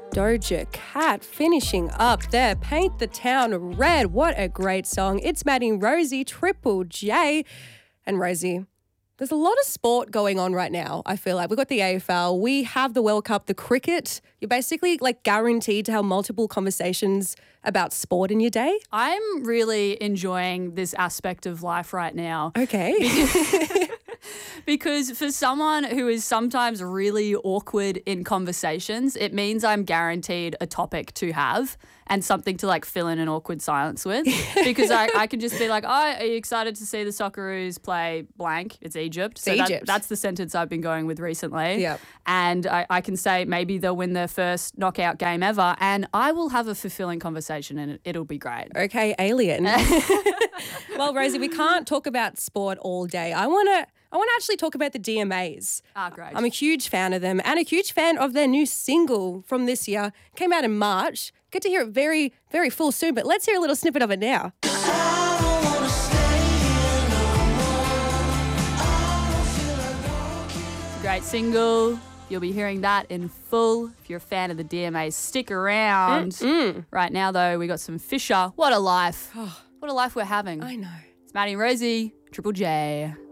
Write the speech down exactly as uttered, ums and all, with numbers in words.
Doja Cat finishing up there. Paint the Town Red. What a great song. It's Maddie and Rosie, Triple J. And Rosie, there's a lot of sport going on right now, I feel like. We've got the A F L, we have the World Cup, the cricket. You're basically like guaranteed to have multiple conversations about sport in your day. I'm really enjoying this aspect of life right now. Okay. Because for someone who is sometimes really awkward in conversations, it means I'm guaranteed a topic to have and something to like fill in an awkward silence with. Because I, I can just be like, oh, are you excited to see the Socceroos play blank? It's Egypt. So It's that, Egypt. that's the sentence I've been going with recently. Yep. And I, I can say maybe they'll win their first knockout game ever and I will have a fulfilling conversation and it, it'll be great. Okay, alien. Well, Rosie, we can't talk about sport all day. I want to I want to actually talk about the D M As. Ah, great. I'm a huge fan of them and a huge fan of their new single from this year. Came out in March. Get to hear it very, very full soon, but let's hear a little snippet of it now. Great single. You'll be hearing that in full. If you're a fan of the D M As, stick around. Mm-mm. Right now, though, we got some Fisher. What a life. What a life we're having. I know. It's Maddie and Rosie, Triple J.